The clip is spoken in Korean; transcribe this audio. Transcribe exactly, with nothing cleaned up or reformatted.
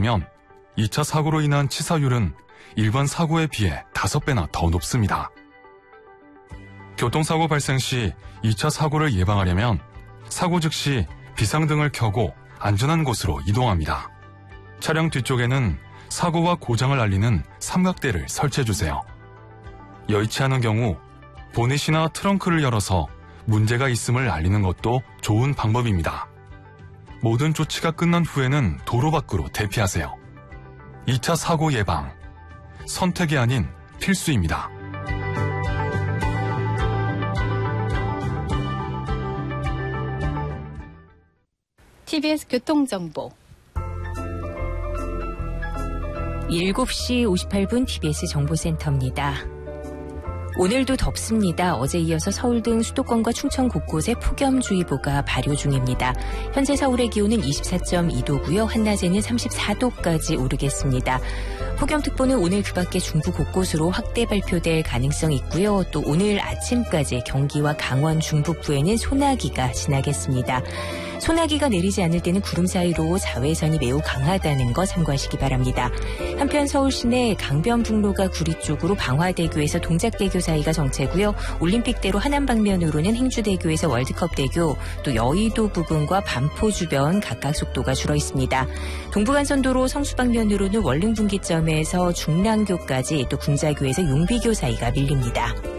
보면 이 차 사고로 인한 치사율은 일반 사고에 비해 다섯 배나 더 높습니다. 교통사고 발생 시 이 차 사고를 예방하려면 사고 즉시 비상등을 켜고 안전한 곳으로 이동합니다. 차량 뒤쪽에는 사고와 고장을 알리는 삼각대를 설치해주세요. 여의치 않은 경우 보닛이나 트렁크를 열어서 문제가 있음을 알리는 것도 좋은 방법입니다. 모든 조치가 끝난 후에는 도로 밖으로 대피하세요. 이 차 사고 예방, 선택이 아닌 필수입니다. 티비에스 교통정보 일곱 시 오십팔 분 티비에스 정보센터입니다. 오늘도 덥습니다. 어제 이어서 서울 등 수도권과 충청 곳곳에 폭염주의보가 발효 중입니다. 현재 서울의 기온은 이십사 점 이 도고요. 한낮에는 삼십사 도까지 오르겠습니다. 폭염특보는 오늘 그 밖에 중부 곳곳으로 확대 발표될 가능성이 있고요. 또 오늘 아침까지 경기와 강원 중북부에는 소나기가 지나겠습니다. 소나기가 내리지 않을 때는 구름 사이로 자외선이 매우 강하다는 거 참고하시기 바랍니다. 한편 서울 시내 강변북로가 구리 쪽으로 방화대교에서 동작대교 사이가 정체고요. 올림픽대로 하남 방면으로는 행주대교에서 월드컵대교, 또 여의도 부근과 반포 주변 각각 속도가 줄어 있습니다. 동부간선도로 성수 방면으로는 월릉분기점에서 중랑교까지, 또 군자교에서 용비교 사이가 밀립니다.